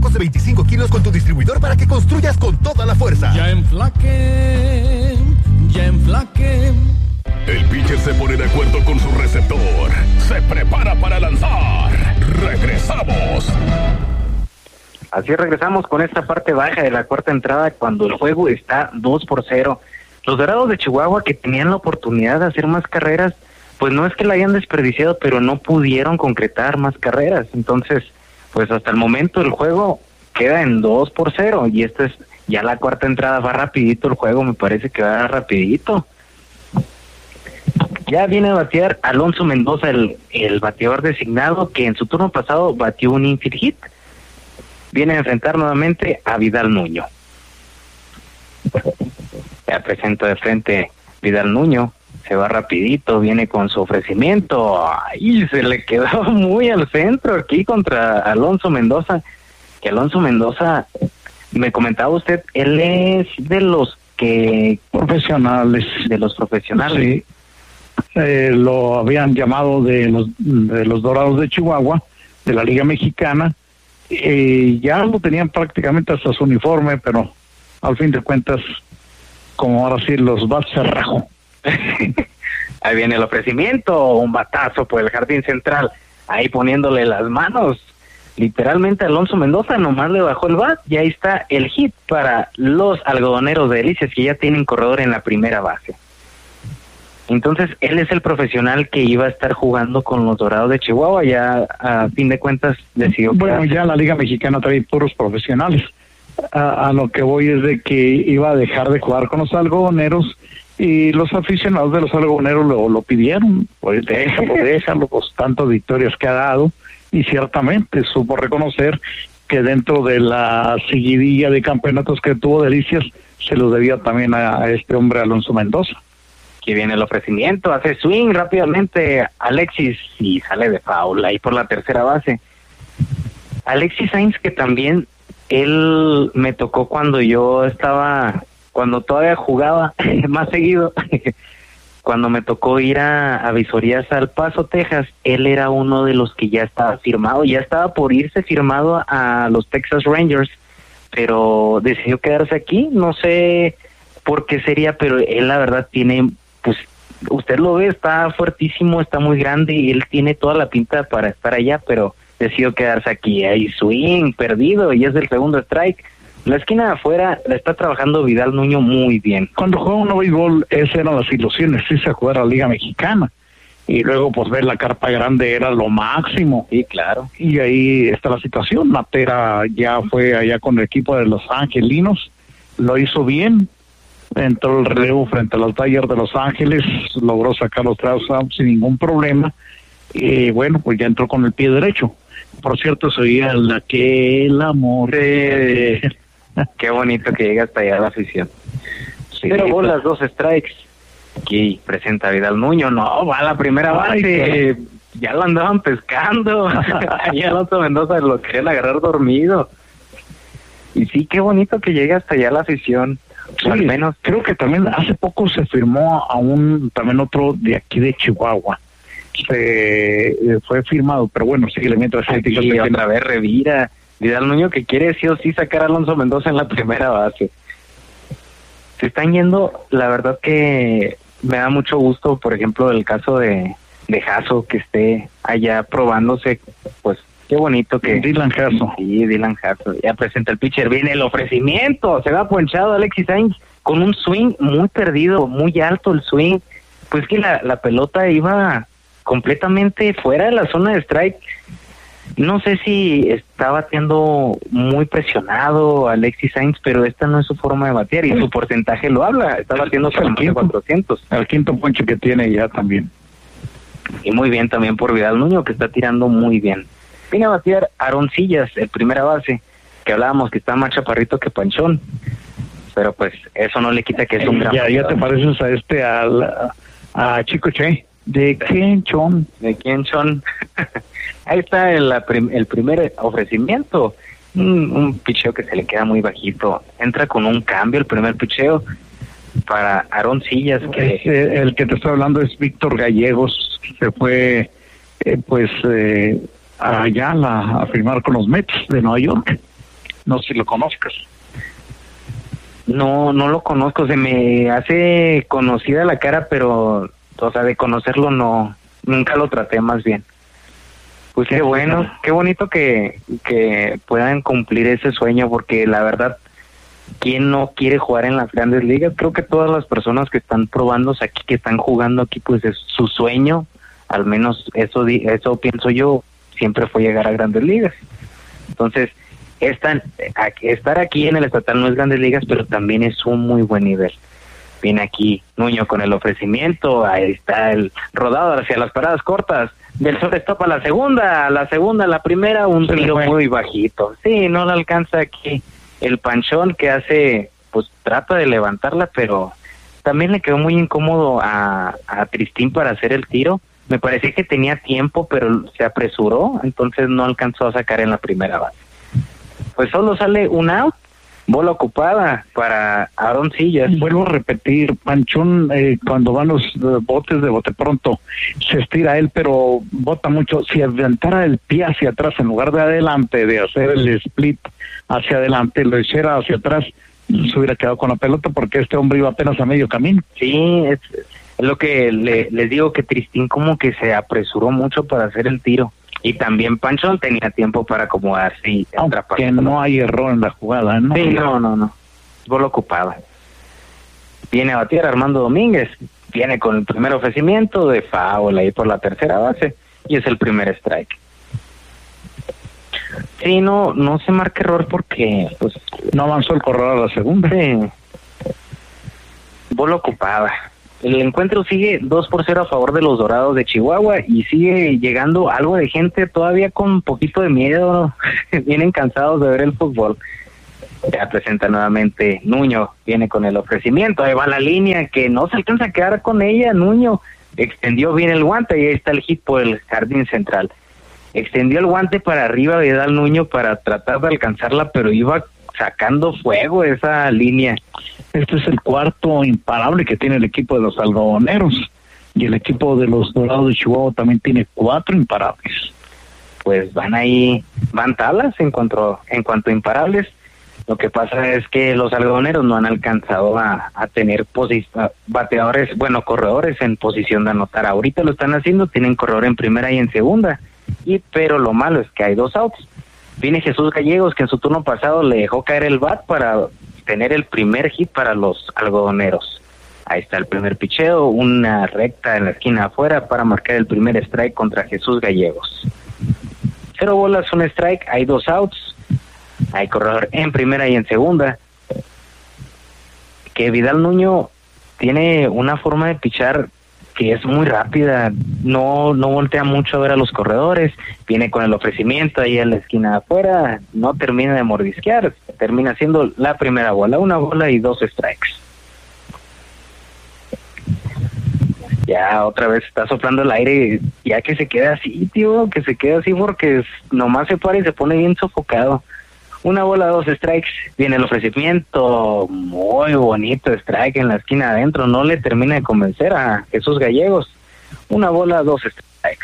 de 25 kilos con tu distribuidor para que construyas con toda la fuerza. Ya enflaqué, ya enflaqué. El pitcher se pone de acuerdo con su receptor. Se prepara para lanzar. ¡Regresamos! Así regresamos con esta parte baja de la cuarta entrada cuando el juego está 2-0. Los Dorados de Chihuahua, que tenían la oportunidad de hacer más carreras, pues no es que la hayan desperdiciado, pero no pudieron concretar más carreras. Entonces, pues hasta el momento el juego queda en 2-0 y esta es ya la cuarta entrada. Va rapidito el juego, me parece que va rapidito. Ya viene a batear Alonso Mendoza, el bateador designado, que en su turno pasado batió un infield hit. Viene a enfrentar nuevamente a Vidal Nuño. Ya presenta de frente Vidal Nuño, se va rapidito, viene con su ofrecimiento, y se le quedó muy al centro aquí contra Alonso Mendoza, que Alonso Mendoza, me comentaba usted, él es de los que... profesionales. De los profesionales. Sí. Lo habían llamado de los Dorados de Chihuahua, de la Liga Mexicana, ya lo tenían prácticamente hasta su uniforme, pero al fin de cuentas, como ahora sí, los bats se rajó. Ahí viene el ofrecimiento, un batazo por el jardín central, ahí poniéndole las manos, literalmente Alonso Mendoza nomás le bajó el bat, y ahí está el hit para los algodoneros de Delicias, que ya tienen corredor en la primera base. Entonces, él es el profesional que iba a estar jugando con los Dorados de Chihuahua, ya a fin de cuentas decidió... Bueno, ya la Liga Mexicana trae puros profesionales. A lo que voy es de que iba a dejar de jugar con los algodoneros, y los aficionados de los algodoneros lo pidieron, pues déjalo, pues tantas victorias que ha dado, y ciertamente supo reconocer que dentro de la seguidilla de campeonatos que tuvo Delicias, se los debía también a este hombre Alonso Mendoza. Que viene el ofrecimiento, hace swing rápidamente Alexis y sale de foul ahí por la tercera base. Alexis Sainz, que también él me tocó cuando todavía jugaba más seguido, cuando me tocó ir a visorías al Paso, Texas, él era uno de los que ya estaba firmado, ya estaba por irse firmado a los Texas Rangers, pero decidió quedarse aquí, no sé por qué sería, pero él la verdad tiene, pues usted lo ve, está fuertísimo, está muy grande y él tiene toda la pinta para estar allá, pero decidió quedarse aquí. Ahí swing, perdido, y es el segundo strike. La esquina de afuera la está trabajando Vidal Nuño muy bien. Cuando juega uno béisbol, esas eran las ilusiones, irse a jugar a la Liga Mexicana. Y luego, pues, ver la carpa grande era lo máximo. Sí, claro. Y ahí está la situación. Matera ya fue allá con el equipo de Los Angelinos, lo hizo bien. Entró el relevo frente a los Dodgers de Los Ángeles, logró sacar los traos sin ningún problema, y bueno, pues ya entró con el pie derecho. Por cierto, se oía aquel amor. Qué bonito que llega hasta allá la afición. Sí, pero bolas, 2 strikes. Aquí presenta Vidal Nuño, no, va a la primera base, ya lo andaban pescando, ahí Alonso Mendoza lo querían agarrar dormido. Y sí, qué bonito que llegue hasta allá la afición. Sí, al menos creo que también hace poco se firmó también otro de aquí de Chihuahua, fue firmado, pero bueno, sí, mientras y otra vez revira Vidal Nuño, que quiere sí o sí sacar a Alonso Mendoza en la primera base. Se están yendo, la verdad que me da mucho gusto, por ejemplo, el caso de Jasso, que esté allá probándose, pues qué bonito que... Dylan Jasso. Sí, Dylan Jasso. Ya presenta el pitcher, viene el ofrecimiento, se va ponchado Alexis Sainz con un swing muy perdido, muy alto el swing. Pues que la pelota iba completamente fuera de la zona de strike. No sé si está bateando muy presionado Alexis Sainz, pero esta no es su forma de batear y su porcentaje lo habla. Está bateando con 400. El quinto ponche que tiene ya también. Y muy bien también por Vidal Nuño, que está tirando muy bien. Viene a batear Aroncillas, el primera base, que hablábamos que está más chaparrito que Panchón, pero pues eso no le quita que es un gran... Ya te pareces a Chico Che, de Quinchón. De Quinchón. Ahí está el primer ofrecimiento, un picheo que se le queda muy bajito, entra con un cambio el primer picheo para Aroncillas. El que te estoy hablando es Víctor Gallegos, se fue allá a firmar con los Mets de Nueva York. No sé si lo conozcas. No lo conozco, se me hace conocida la cara, pero, o sea, de conocerlo nunca lo traté más bien. Pues qué bueno, qué bonito que puedan cumplir ese sueño, porque la verdad, ¿quién no quiere jugar en las grandes ligas? Creo que todas las personas que están probándose aquí, que están jugando aquí, pues es su sueño, al menos eso pienso yo, siempre fue llegar a grandes ligas. Entonces, estar aquí en el estatal no es grandes ligas, pero también es un muy buen nivel. Viene aquí Nuño con el ofrecimiento, ahí está el rodado hacia las paradas cortas, del shortstop a la segunda, la primera, un tiro muy bajito. Sí, no le alcanza aquí el panchón que hace, pues trata de levantarla, pero también le quedó muy incómodo a Tristín para hacer el tiro. Me parecía que tenía tiempo, pero se apresuró, entonces no alcanzó a sacar en la primera base. Pues solo sale un out, bola ocupada para Aaron Sillas. Vuelvo a repetir, Panchón, cuando van los botes de bote pronto, se estira él, pero bota mucho. Si aventara el pie hacia atrás en lugar de adelante, de hacer el split hacia adelante, lo hiciera hacia atrás, se hubiera quedado con la pelota, porque este hombre iba apenas a medio camino. Sí, es lo que les digo, que Tristín como que se apresuró mucho para hacer el tiro. Y también Panchón tenía tiempo para acomodarse y atrapar. Que no hay error en la jugada, ¿no? Sí, no. Bola ocupada. Viene a batir Armando Domínguez. Viene con el primer ofrecimiento de foul ahí por la tercera base. Y es el primer strike. Sí, no se marca error porque pues no avanzó el corredor a la segunda. Sí. Bola ocupada. El encuentro sigue 2-0 a favor de los Dorados de Chihuahua y sigue llegando algo de gente todavía con un poquito de miedo. Vienen cansados de ver el fútbol. Ya presenta nuevamente Nuño, viene con el ofrecimiento, ahí va la línea que no se alcanza a quedar con ella. Nuño extendió bien el guante y ahí está el hit por el jardín central. Extendió el guante para arriba Vidal Nuño para tratar de alcanzarla, pero iba sacando fuego esa línea. Este es el cuarto imparable que tiene el equipo de los algodoneros, y el equipo de los Dorados de Chihuahua también tiene 4 imparables. Pues van tablas en cuanto a imparables. Lo que pasa es que los algodoneros no han alcanzado a tener bateadores, corredores en posición de anotar. Ahorita lo están haciendo, tienen corredor en primera y en segunda, pero lo malo es que hay 2 outs. Viene Jesús Gallegos, que en su turno pasado le dejó caer el bat para tener el primer hit para los algodoneros. Ahí está el primer picheo, una recta en la esquina afuera para marcar el primer strike contra Jesús Gallegos. 0 bolas, 1 strike, hay 2 outs, hay corredor en primera y en segunda. Que Vidal Nuño tiene una forma de pichar que es muy rápida, no voltea mucho a ver a los corredores, viene con el ofrecimiento ahí en la esquina afuera, no termina de mordisquear, termina siendo la primera bola, 1 bola y 2 strikes. Ya otra vez está soplando el aire, ya que se queda así, tío, que se queda así porque nomás se para y se pone bien sofocado. 1 bola, 2 strikes, viene el ofrecimiento, muy bonito strike en la esquina adentro, no le termina de convencer a Jesús Gallegos. 1 bola, 2 strikes.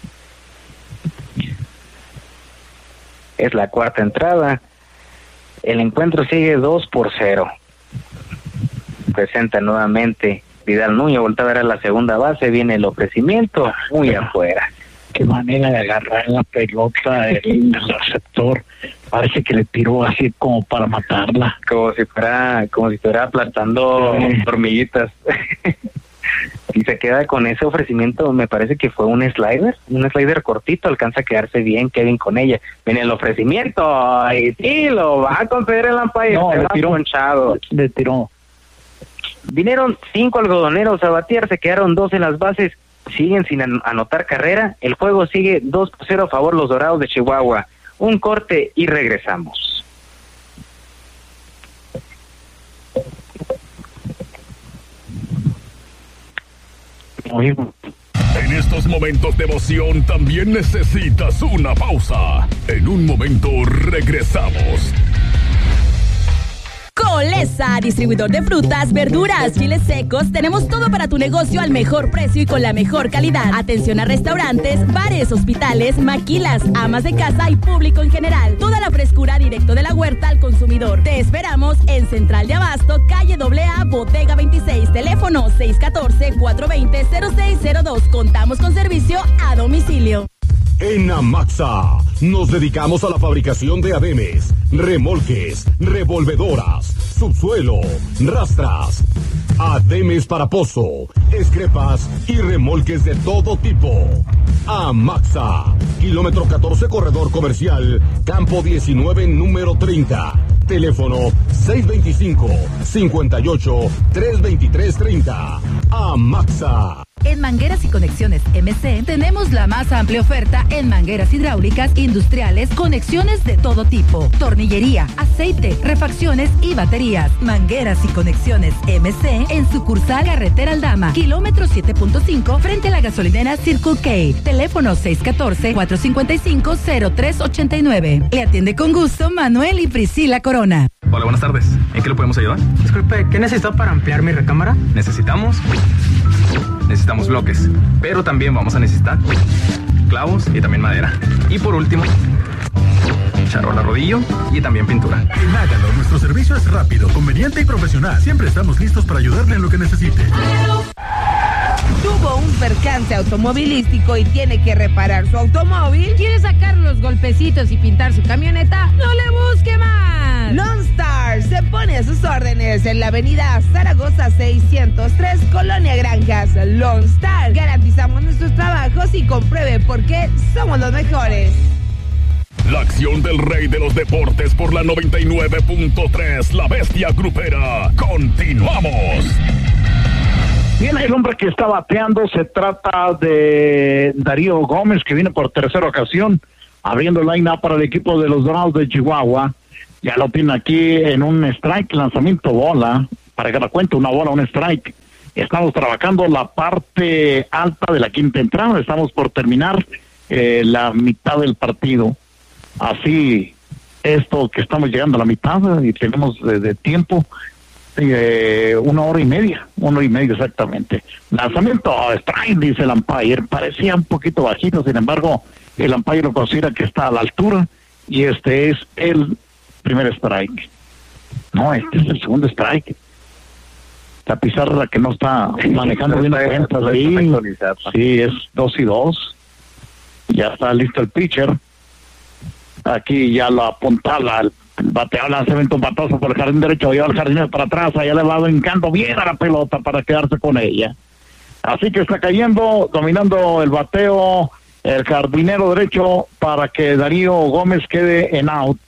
Es la cuarta entrada, el encuentro sigue 2-0. Presenta nuevamente Vidal Nuño, voltea a ver a la segunda base, viene el ofrecimiento, muy afuera. Qué manera de agarrar la pelota el receptor, parece que le tiró así como para matarla, como si fuera aplastando hormiguitas. Y se queda con ese ofrecimiento. Me parece que fue un slider cortito, alcanza a quedarse bien Kevin con ella. Viene el ofrecimiento y sí, lo va a conceder el umpire. No, le tiró ponchado. Le tiró. Vinieron 5 algodoneros a batear, se quedaron 2 en las bases, siguen sin anotar carrera. El juego sigue 2-0 a favor los Dorados de Chihuahua. Un corte y regresamos. En estos momentos de emoción también necesitas una pausa. En un momento regresamos. Olesa, distribuidor de frutas, verduras, chiles secos. Tenemos todo para tu negocio al mejor precio y con la mejor calidad. Atención a restaurantes, bares, hospitales, maquilas, amas de casa y público en general. Toda la frescura directo de la huerta al consumidor. Te esperamos en Central de Abasto, calle AA, Bodega 26, teléfono 614-420-0602. Contamos con servicio a domicilio. En Amaxa nos dedicamos a la fabricación de ademes, remolques, revolvedoras, subsuelo, rastras, ademes para pozo, escrepas y remolques de todo tipo. Amaxa, kilómetro 14, corredor comercial, campo 19, número 30. Teléfono 625-58-323-30. Amaxa. En Mangueras y Conexiones MC tenemos la más amplia oferta en mangueras hidráulicas, industriales, conexiones de todo tipo, tornillería, aceite, refacciones y baterías. Mangueras y Conexiones MC en sucursal Carretera Aldama, kilómetro 7.5, frente a la gasolinera Circle K. Teléfono 614-455-0389. Le atiende con gusto Manuel y Priscila Corona. Hola, buenas tardes. ¿En qué le podemos ayudar? Disculpe, ¿qué necesito para ampliar mi recámara? Necesitamos bloques, pero también vamos a necesitar clavos y también madera. Y por último, charola rodillo y también pintura. En Hágalo, nuestro servicio es rápido, conveniente y profesional. Siempre estamos listos para ayudarle en lo que necesite. Tuvo un percance automovilístico y tiene que reparar su automóvil. ¿Quiere sacar los golpecitos y pintar su camioneta? ¡No le busque más! Lone Star se pone a sus órdenes en la avenida Zaragoza 603, Colonia Granjas. Lone Star, garantizamos nuestros trabajos y compruebe por qué somos los mejores. La acción del rey de los deportes por la 99.3, La Bestia Grupera. Continuamos. Bien, el hombre que está bateando se trata de Darío Gómez, que viene por tercera ocasión, abriendo el line-up para el equipo de los Dorados de Chihuahua. Ya lo tiene aquí en un strike, lanzamiento bola, para que la cuente, una bola, un strike. Estamos trabajando la parte alta de la quinta entrada, estamos por terminar la mitad del partido. Así, esto que estamos llegando a la mitad y tenemos de tiempo, 1 hora y media exactamente. Lanzamiento strike, dice el umpire, parecía un poquito bajito, sin embargo, el umpire lo considera que está a la altura y este es el primer strike. No, este es el segundo strike. La pizarra que no está manejando bien las cuentas ahí. Sí, es 2-2. Ya está listo el pitcher. Aquí ya lo apuntala el bateador, lanzamiento, un batazo por el jardín derecho, lleva el jardinero para atrás, allá le va brincando bien a la pelota para quedarse con ella. Así que está cayendo, dominando el bateo, el jardinero derecho para que Darío Gómez quede en out.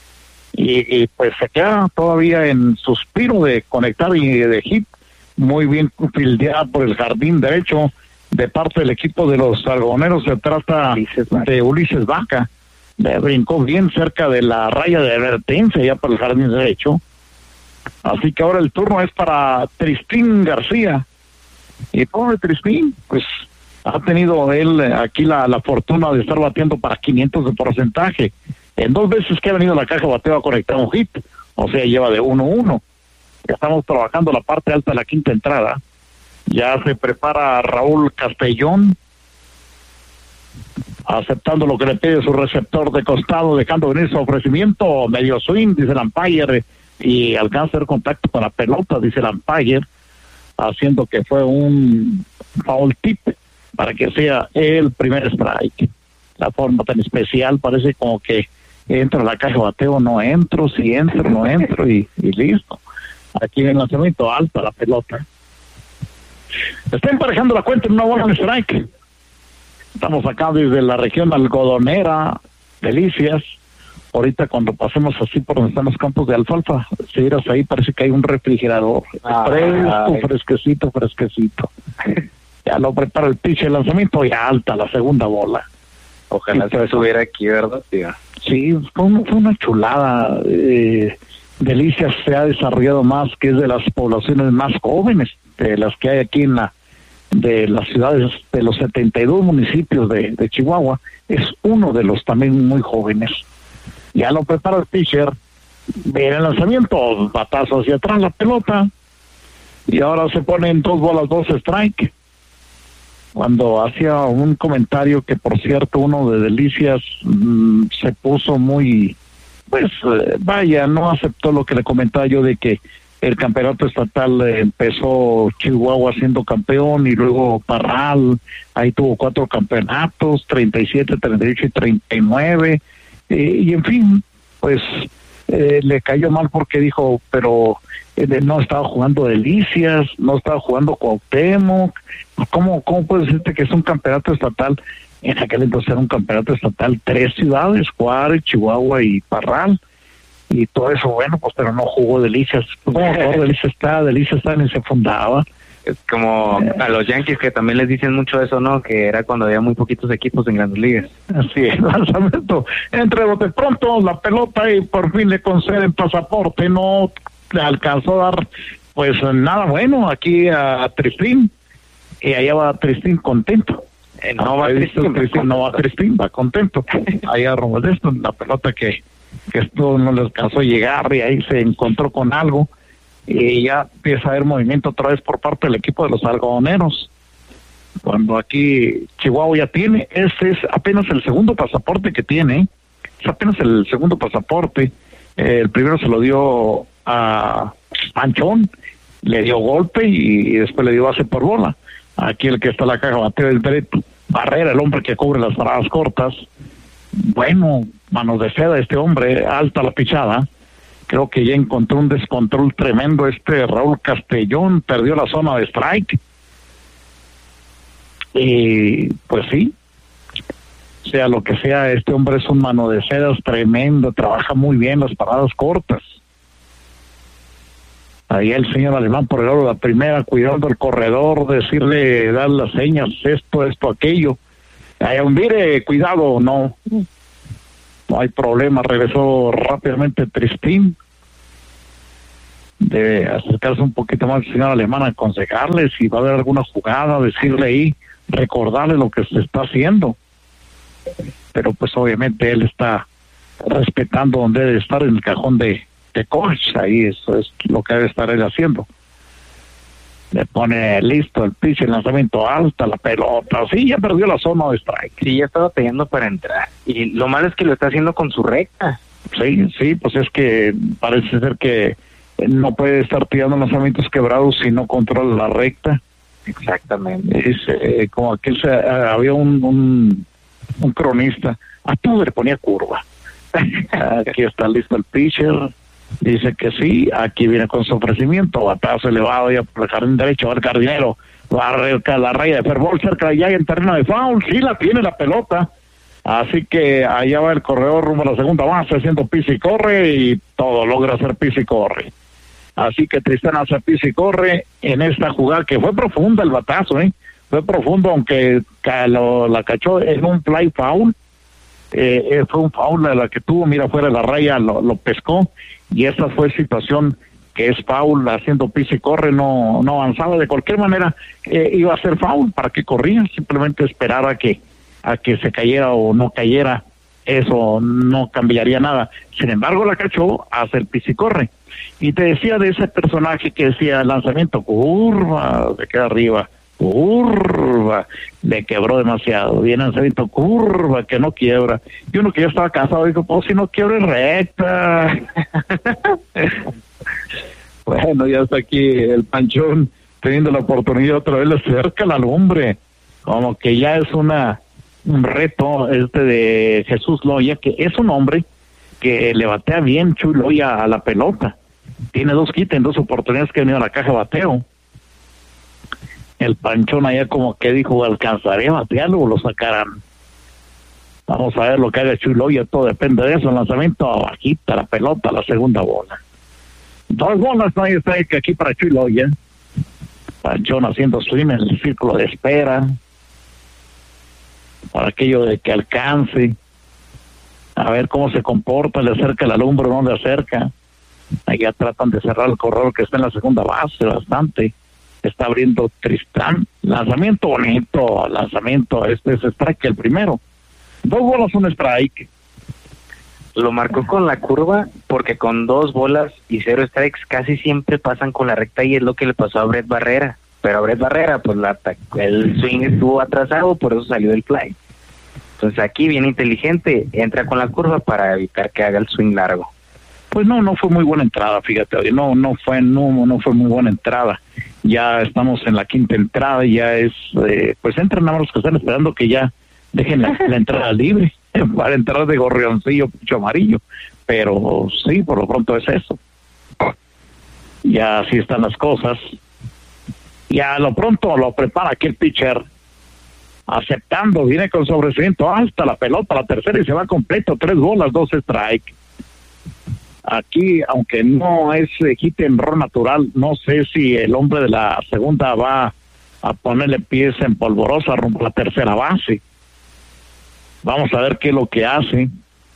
Y pues se queda todavía en suspiro de conectar y de hit, muy bien fildeada por el jardín derecho de parte del equipo de los algodoneros. Se trata de Ulises Vaca. Le brincó bien cerca de la raya de advertencia ya por el jardín derecho. Así que ahora el turno es para Tristín García. Y pobre Tristín, pues ha tenido él aquí la fortuna de estar bateando para 500 de porcentaje. En 2 veces que ha venido a la caja de bateo ha conectado un hit, o sea, lleva de 1-1. Estamos trabajando la parte alta de la quinta entrada. Ya se prepara Raúl Castellón, aceptando lo que le pide su receptor de costado, dejando venir su ofrecimiento, medio swing, dice el umpire, y alcanza a hacer contacto con la pelota, dice el umpire, haciendo que fue un foul tip para que sea el primer strike. La forma tan especial, parece como que entra a la caja de bateo, no entro, si entro, no entro, y listo. Aquí en el lanzamiento alto la pelota. Está emparejando la cuenta en una bola de strike. Estamos acá desde la región algodonera, Delicias. Ahorita cuando pasemos así por donde están los campos de alfalfa, si miras ahí parece que hay un refrigerador. Fresquecito. Ya lo prepara el pitch, el lanzamiento y alta la segunda bola. Ojalá se estuviera aquí, ¿verdad, tío? Sí, fue una chulada. Delicias se ha desarrollado más, que es de las poblaciones más jóvenes de las que hay aquí de las ciudades de los 72 municipios de Chihuahua. Es uno de los también muy jóvenes. Ya lo prepara el pitcher Viene el lanzamiento, batazo hacia atrás la pelota, y ahora se ponen 2 bolas, 2 strike. Cuando hacía un comentario que, por cierto, uno de Delicias se puso muy, pues, no aceptó lo que le comentaba yo de que el campeonato estatal empezó Chihuahua siendo campeón y luego Parral, ahí tuvo 4 campeonatos, 37, 38 y 39, y en fin, pues le cayó mal porque dijo, pero no estaba jugando Delicias, no estaba jugando Cuauhtémoc, ¿cómo puede decirte que es un campeonato estatal? En aquel entonces era un campeonato estatal, 3 ciudades, Juárez, Chihuahua y Parral, y todo eso, bueno, pues pero no jugó Delicias. Bueno, Delicias está ni se fundaba. Es como a los Yankees, que también les dicen mucho eso, ¿no? Que era cuando había muy poquitos equipos en Grandes Ligas. Así es, lanzamiento entre bote pronto, la pelota, y por fin le conceden pasaporte. No le alcanzó a dar, pues, nada bueno aquí a Tristín, y allá va Tristín contento. No va Tristín, va contento. Allá Romodesto, la pelota que esto no le alcanzó a llegar, y ahí se encontró con algo, y ya empieza a haber movimiento otra vez por parte del equipo de los algodoneros. Cuando aquí Chihuahua ya tiene, ese es apenas el segundo pasaporte que tiene, es apenas el segundo pasaporte. El primero se lo dio a Panchón, le dio golpe y después le dio base por bola. Aquí el que está en la caja bateo es Brett Barrera, el hombre que cubre las paradas cortas. Bueno, manos de seda este hombre, alta la pichada. Creo que ya encontró un descontrol tremendo Raúl Castellón, perdió la zona de strike. Y pues sí, sea lo que sea, este hombre es un mano de seda tremendo, trabaja muy bien las paradas cortas. Ahí el señor Alemán por el lado de la primera, cuidando el corredor, decirle, dar las señas, esto, aquello. Ahí mire, cuidado, no hay problema. Regresó rápidamente Tristín, de acercarse un poquito más al señor Alemán, a aconsejarle si va a haber alguna jugada, decirle ahí, recordarle lo que se está haciendo. Pero pues obviamente él está respetando donde debe estar, en el cajón de coach. Ahí eso es lo que debe estar él haciendo. Le pone listo el pitch, el lanzamiento alta, la pelota. Sí, ya perdió la zona de strike. Sí, ya estaba peleando para entrar. Y lo malo es que lo está haciendo con su recta. Sí, pues es que parece ser que no puede estar tirando lanzamientos quebrados si no controla la recta. Exactamente. Es como aquel había un cronista, a todo le ponía curva. Aquí está listo el pitcher. Dice que sí, aquí viene con su ofrecimiento, batazo elevado ya por el jardín derecho, el jardinero va a la raya de fairball cerca ya en terreno de foul, sí la tiene la pelota, así que allá va el corredor rumbo a la segunda base haciendo pisa y corre, y todo logra hacer pisa y corre. Así que Tristán hace pisa y corre en esta jugada que fue profunda el batazo, fue profundo, aunque la cachó en un fly foul. Fue un foul la que tuvo, mira, fuera de la raya lo pescó, y esa fue situación que es foul, haciendo pisa y corre, no avanzaba. De cualquier manera iba a ser foul, ¿para qué corría? Simplemente esperar a que se cayera o no cayera, eso no cambiaría nada. Sin embargo, la cachó, hace el pisa y corre. Y te decía de ese personaje que decía lanzamiento curva, se queda arriba, curva, le quebró demasiado, viene lanzamiento curva, que no quiebra, y uno que ya estaba cansado dijo, pues si no quiebra recta. Bueno, ya está aquí el Panchón teniendo la oportunidad otra vez, le acerca la lumbre, como que ya es un reto de Jesús Loya, que es un hombre que le batea bien Chuy Loya a la pelota, tiene 2 hits en 2 oportunidades que ha venido a la caja de bateo. El Panchón allá como que dijo, ¿alcanzaré a batearlo o lo sacarán? Vamos a ver lo que haga Chuy Loya, todo depende de eso. El lanzamiento abajita, la pelota, la segunda bola. 2 bolas, no hay strike aquí para Chuy Loya. Panchón haciendo swing en el círculo de espera, para aquello de que alcance, a ver cómo se comporta, le acerca la lumbre o no le acerca. Allá tratan de cerrar el corredor que está en la segunda base bastante. Está abriendo Tristán, lanzamiento bonito, lanzamiento, es strike el primero. 2 bolas, un strike. Lo marcó con la curva porque con 2 bolas y 0 strikes casi siempre pasan con la recta y es lo que le pasó a Brett Barrera. Pero a Brett Barrera, pues el swing estuvo atrasado, por eso salió el fly. Entonces aquí, bien inteligente, entra con la curva para evitar que haga el swing largo. Pues no fue muy buena entrada, fíjate, no fue muy buena entrada. Ya estamos en la 5ª entrada y ya es, pues entran nada más los que están esperando que ya dejen la entrada libre para entrar de gorrioncillo, picho amarillo. Pero sí, por lo pronto es eso. Ya así están las cosas. Ya a lo pronto lo prepara aquí el pitcher, aceptando, viene con sobrecimiento hasta la pelota, la tercera y se va completo, 3 bolas, 2 strike. Aquí, aunque no es hit en rol natural, no sé si el hombre de la segunda va a ponerle pies en polvorosa rumbo a la tercera base. Vamos a ver qué es lo que hace.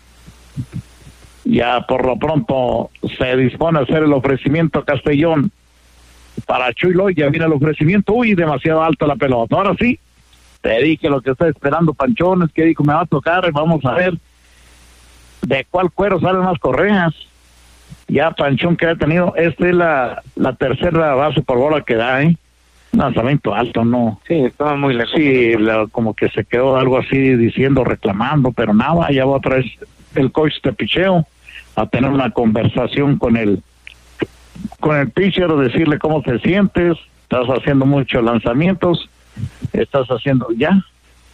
Ya por lo pronto se dispone a hacer el ofrecimiento a Castellón para Chuy Lloyd. Ya viene el ofrecimiento. Uy, demasiado alta la pelota. Ahora sí, te dije lo que está esperando Panchón, es que dijo me va a tocar. Vamos a ver de cuál cuero salen las correas. Ya Panchón que ha tenido, esta es la tercera base por bola que da, lanzamiento alto, no. Sí, estaba muy lejos. Sí, como que se quedó algo así diciendo, reclamando, pero nada, ya va otra vez el coach de picheo a tener una conversación con el pitcher, decirle cómo te sientes, estás haciendo muchos lanzamientos, estás haciendo ya.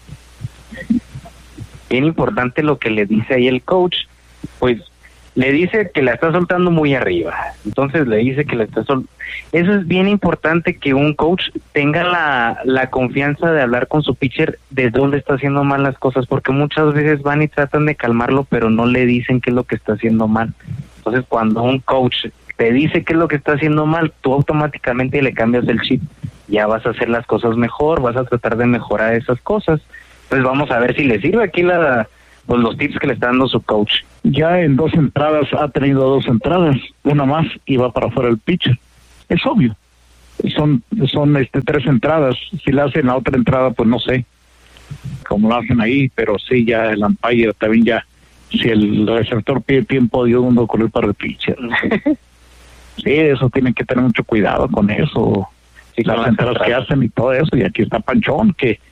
Bien importante lo que le dice ahí el coach, pues le dice que la está soltando muy arriba, entonces le dice que la está soltando. Eso es bien importante, que un coach tenga la confianza de hablar con su pitcher de dónde está haciendo mal las cosas, porque muchas veces van y tratan de calmarlo, pero no le dicen qué es lo que está haciendo mal. Entonces cuando un coach te dice qué es lo que está haciendo mal, tú automáticamente le cambias el chip, ya vas a hacer las cosas mejor, vas a tratar de mejorar esas cosas. Entonces vamos a ver si le sirve aquí pues los tips que le está dando su coach. Ya en 2 entradas ha tenido 2 entradas, una más y va para afuera el pitcher. Es obvio. Son 3 entradas. Si la hacen la otra entrada, pues no sé cómo lo hacen ahí, pero sí, ya el umpire también ya, si el receptor pide tiempo, dio un ocurrir para el pitcher. Sí, eso tienen que tener mucho cuidado con eso. Sí, las entradas que hacen y todo eso. Y aquí está Panchón, que